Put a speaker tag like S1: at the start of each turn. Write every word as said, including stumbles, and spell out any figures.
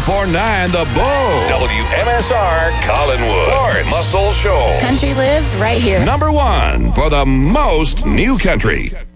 S1: point nine The Bull.
S2: W M S R Collinwood. Lawrence Muscle Shoals.
S3: Country lives right here.
S1: Number one for the most new country.